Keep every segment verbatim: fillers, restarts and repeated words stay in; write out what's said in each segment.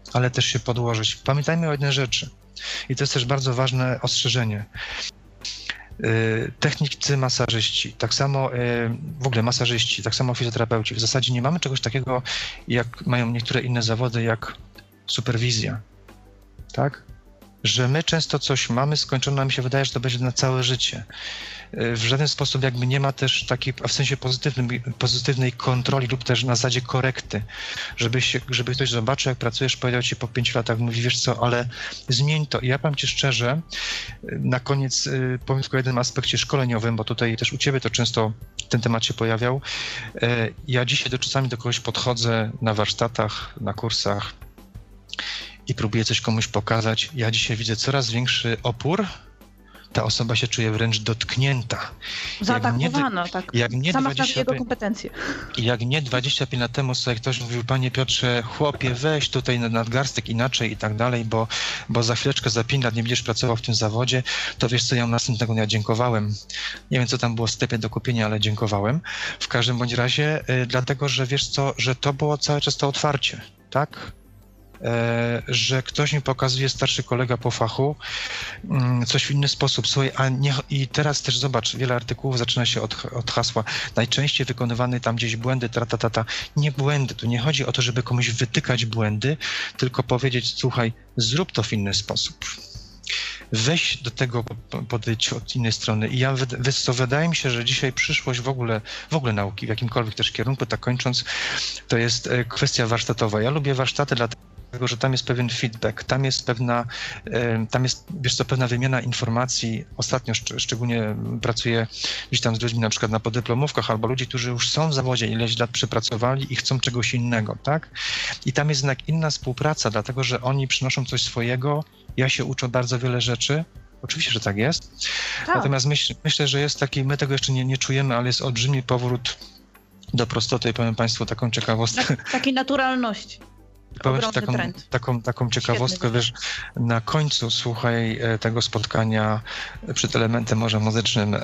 ale też się podłożyć. Pamiętajmy o jednej rzeczy i to jest też bardzo ważne ostrzeżenie. Technicy masażyści, tak samo w ogóle masażyści, tak samo fizjoterapeuci. W zasadzie nie mamy czegoś takiego, jak mają niektóre inne zawody, jak superwizja, tak? Że my często coś mamy skończone, nam się wydaje, że to będzie na całe życie. W żaden sposób jakby nie ma też takiej, w sensie pozytywnym, pozytywnej kontroli lub też na zasadzie korekty, żeby, się, żeby ktoś zobaczył, jak pracujesz, powiedział ci po pięciu latach, mówi, wiesz co, ale zmień to. I ja powiem ci szczerze, na koniec powiem tylko o jednym aspekcie szkoleniowym, bo tutaj też u ciebie to często ten temat się pojawiał. Ja dzisiaj do, czasami do kogoś podchodzę na warsztatach, na kursach i próbuję coś komuś pokazać. Ja dzisiaj widzę coraz większy opór. Ta osoba się czuje wręcz dotknięta. Zaatakowana, tak. Jak nie zamach na jego kompetencje. Jak nie dwadzieścia pięć lat temu sobie ktoś mówił, panie Piotrze, chłopie, weź tutaj nadgarstek inaczej i tak dalej, bo, bo za chwileczkę, za pięć lat nie będziesz pracował w tym zawodzie, to wiesz co, ja następnego dnia dziękowałem. Nie wiem, co tam było w sklepie do kupienia, ale dziękowałem. W każdym bądź razie, y, dlatego, że wiesz co, że to było cały czas to otwarcie, tak? Że ktoś mi pokazuje, starszy kolega po fachu, coś w inny sposób. Słuchaj, a nie, i teraz też zobacz, wiele artykułów zaczyna się od, od hasła najczęściej wykonywane tam gdzieś błędy, tratatata. Nie błędy, tu nie chodzi o to, żeby komuś wytykać błędy, tylko powiedzieć, słuchaj, zrób to w inny sposób. Weź do tego podejść od innej strony. I ja, co wydaje mi się, że dzisiaj przyszłość w ogóle, w ogóle nauki, w jakimkolwiek też kierunku, tak kończąc, to jest kwestia warsztatowa. Ja lubię warsztaty dlatego, że tam jest pewien feedback, tam jest pewna, tam jest, wiesz co, pewna wymiana informacji. Ostatnio szcz- szczególnie pracuję gdzieś tam z ludźmi na przykład na podyplomówkach albo ludzi, którzy już są w zawodzie, ileś lat przepracowali i chcą czegoś innego, tak? I tam jest jednak inna współpraca, dlatego że oni przynoszą coś swojego, ja się uczę bardzo wiele rzeczy. Oczywiście, że tak jest. Tak. Natomiast myśl, myślę, że jest taki, my tego jeszcze nie, nie czujemy, ale jest olbrzymi powrót do prostoty i powiem Państwu taką ciekawostkę. Tak, takiej naturalności. Powiem ci taką, taką, taką ciekawostkę, wiesz, na końcu, słuchaj, tego spotkania przed elementem może muzycznym,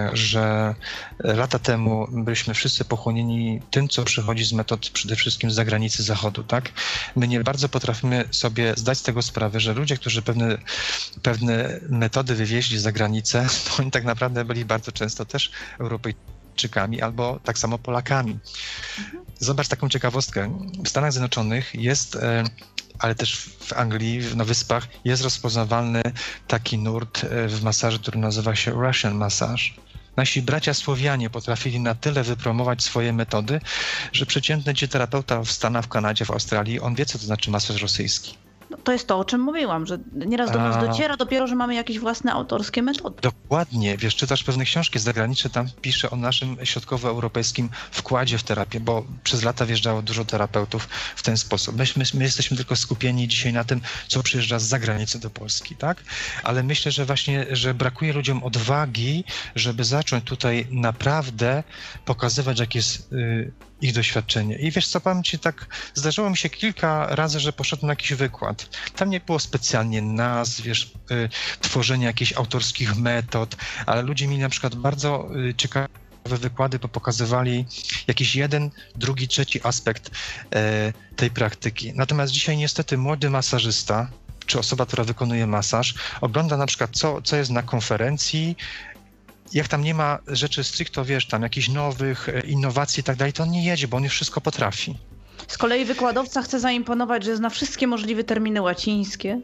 że lata temu byliśmy wszyscy pochłonieni tym, co przychodzi z metod przede wszystkim z zagranicy zachodu, tak? My nie bardzo potrafimy sobie zdać z tego sprawę, że ludzie, którzy pewne, pewne metody wywieźli za granicę, to oni tak naprawdę byli bardzo często też Europejczykami albo tak samo Polakami. Mhm. Zobacz taką ciekawostkę. W Stanach Zjednoczonych jest, ale też w Anglii, na Wyspach, jest rozpoznawalny taki nurt w masażu, który nazywa się Russian Massage. Nasi bracia Słowianie potrafili na tyle wypromować swoje metody, że przeciętny ci terapeuta w Stanach, w Kanadzie, w Australii, on wie, co to znaczy masaż rosyjski. No to jest to, o czym mówiłam, że nieraz do nas dociera dopiero, że mamy jakieś własne autorskie metody. Dokładnie. Wiesz, czytasz pewne książki zagraniczne, tam pisze o naszym środkowoeuropejskim wkładzie w terapię, bo przez lata wjeżdżało dużo terapeutów w ten sposób. My, my, my jesteśmy tylko skupieni dzisiaj na tym, co przyjeżdża z zagranicy do Polski, tak? Ale myślę, że właśnie, że brakuje ludziom odwagi, żeby zacząć tutaj naprawdę pokazywać, jak jest y, ich doświadczenie. I wiesz co, powiem ci, tak zdarzyło mi się kilka razy, że poszedłem na jakiś wykład. Tam nie było specjalnie nazw, wiesz, y, tworzenia jakichś autorskich metod, ale ludzie mieli na przykład bardzo y, ciekawe wykłady, bo pokazywali jakiś jeden, drugi, trzeci aspekt y, tej praktyki. Natomiast dzisiaj niestety młody masażysta, czy osoba, która wykonuje masaż, ogląda na przykład, co, co jest na konferencji, jak tam nie ma rzeczy stricte, wiesz, tam jakichś nowych innowacji i tak dalej, to on nie jedzie, bo on już wszystko potrafi. Z kolei wykładowca chce zaimponować, że zna wszystkie możliwe terminy łacińskie.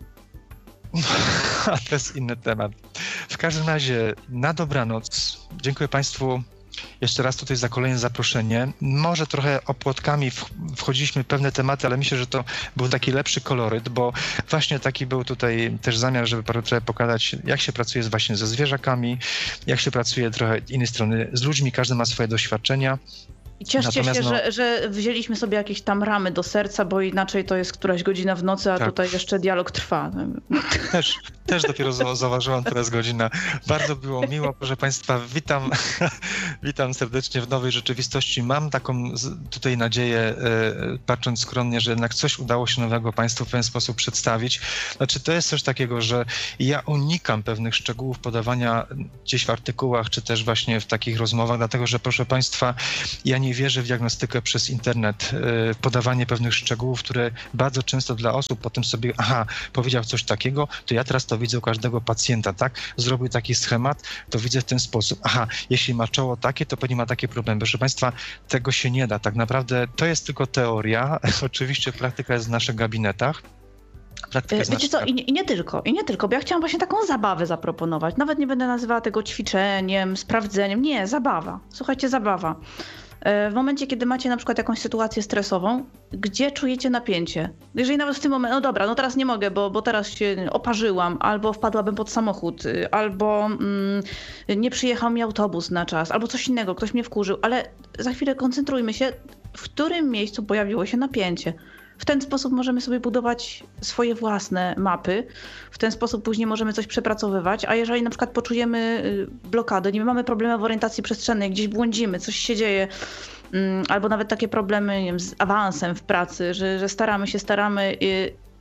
A to jest inny temat. W każdym razie, na dobranoc. Dziękuję Państwu jeszcze raz tutaj za kolejne zaproszenie. Może trochę opłotkami wchodziliśmy w pewne tematy, ale myślę, że to był taki lepszy koloryt, bo właśnie taki był tutaj też zamiar, żeby trochę pokazać, jak się pracuje właśnie ze zwierzakami, jak się pracuje trochę z innej strony z ludźmi, każdy ma swoje doświadczenia. I cieszcie Natomiast się, no, że, że wzięliśmy sobie jakieś tam ramy do serca, bo inaczej to jest któraś godzina w nocy, a tak. Tutaj jeszcze dialog trwa. Też, też dopiero zauważyłam, teraz godzina. Bardzo było miło, proszę Państwa. Witam, witam serdecznie w nowej rzeczywistości. Mam taką tutaj nadzieję, patrząc skromnie, że jednak coś udało się nowego Państwu w pewien sposób przedstawić. Znaczy, to jest coś takiego, że ja unikam pewnych szczegółów podawania gdzieś w artykułach, czy też właśnie w takich rozmowach, dlatego że, proszę Państwa, ja nie nie wierzy w diagnostykę przez internet, podawanie pewnych szczegółów, które bardzo często dla osób potem sobie, aha, powiedział coś takiego, to ja teraz to widzę u każdego pacjenta, tak? Zrobił taki schemat, to widzę w ten sposób. Aha, jeśli ma czoło takie, to pewnie ma takie problemy. Proszę Państwa, tego się nie da. Tak naprawdę to jest tylko teoria. Oczywiście praktyka jest w naszych gabinetach. Praktyka Wiecie co, i nie, i nie tylko, i nie tylko, bo ja chciałam właśnie taką zabawę zaproponować. Nawet nie będę nazywała tego ćwiczeniem, sprawdzeniem. Nie, zabawa. Słuchajcie, zabawa. W momencie, kiedy macie na przykład jakąś sytuację stresową, gdzie czujecie napięcie? Jeżeli nawet w tym momencie, no dobra, no teraz nie mogę, bo, bo teraz się oparzyłam, albo wpadłabym pod samochód, albo mm, nie przyjechał mi autobus na czas, albo coś innego, ktoś mnie wkurzył, ale za chwilę koncentrujmy się, w którym miejscu pojawiło się napięcie. W ten sposób możemy sobie budować swoje własne mapy, w ten sposób później możemy coś przepracowywać, a jeżeli na przykład poczujemy blokadę, nie mamy problemu w orientacji przestrzennej, gdzieś błądzimy, coś się dzieje, albo nawet takie problemy nie wiem, z awansem w pracy, że, że staramy się, staramy i,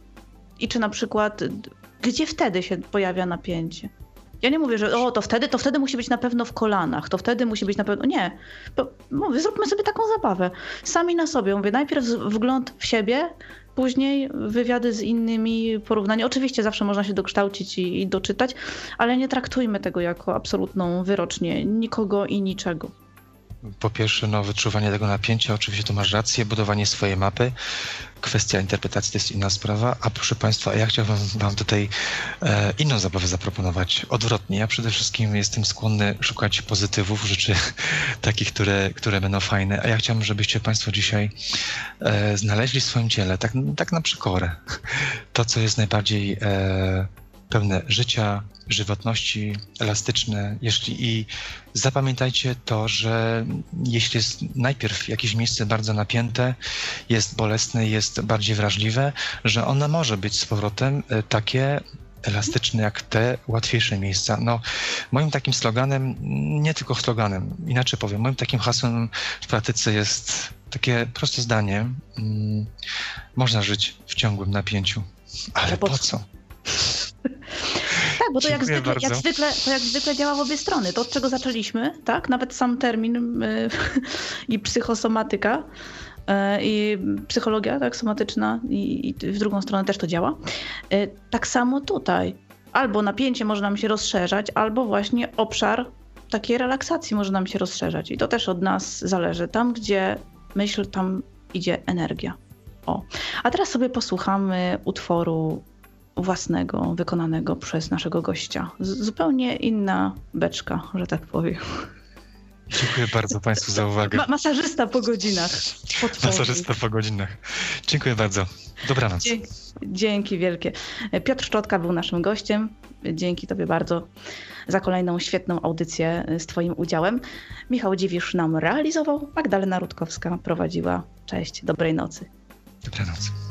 i czy na przykład, gdzie wtedy się pojawia napięcie? Ja nie mówię, że o, to wtedy, to wtedy musi być na pewno w kolanach, to wtedy musi być na pewno... Nie, bo, mówię, zróbmy sobie taką zabawę. Sami na sobie. Mówię, najpierw wgląd w siebie, później wywiady z innymi, porównanie. Oczywiście zawsze można się dokształcić i, i doczytać, ale nie traktujmy tego jako absolutną wyrocznię nikogo i niczego. Po pierwsze, no, wyczuwanie tego napięcia, oczywiście to masz rację, budowanie swojej mapy. Kwestia interpretacji to jest inna sprawa, a proszę Państwa, ja chciałbym Wam tutaj e, inną zabawę zaproponować. Odwrotnie, ja przede wszystkim jestem skłonny szukać pozytywów, rzeczy takich, które, które będą fajne, a ja chciałbym, żebyście Państwo dzisiaj e, znaleźli w swoim ciele, tak, tak na przekorę, to, co jest najbardziej e, pełne życia, żywotności, elastyczne. Jeśli i zapamiętajcie to, że jeśli jest najpierw jakieś miejsce bardzo napięte, jest bolesne, jest bardziej wrażliwe, że ono może być z powrotem takie elastyczne jak te łatwiejsze miejsca. No, moim takim sloganem, nie tylko sloganem, inaczej powiem, moim takim hasłem w praktyce jest takie proste zdanie. Hmm, można żyć w ciągłym napięciu, ale po co? Tak, bo to jak zwykle, jak zwykle, to jak zwykle działa w obie strony. To, od czego zaczęliśmy, tak? Nawet sam termin y, i psychosomatyka y, i psychologia tak, somatyczna i, i w drugą stronę też to działa. Y, tak samo tutaj. Albo napięcie może nam się rozszerzać, albo właśnie obszar takiej relaksacji może nam się rozszerzać. I to też od nas zależy. Tam, gdzie myśl, tam idzie energia. O. A teraz sobie posłuchamy utworu własnego, wykonanego przez naszego gościa. Z- zupełnie inna beczka, że tak powiem. Dziękuję bardzo Państwu za uwagę. Ma- masażysta po godzinach. Masażysta po godzinach. Dziękuję bardzo. Dobranoc. Dzięki, dzięki wielkie. Piotr Szczotka był naszym gościem. Dzięki Tobie bardzo za kolejną świetną audycję z Twoim udziałem. Michał Dziwisz nam realizował, Magdalena Rutkowska prowadziła. Cześć, dobrej nocy. Dobranoc.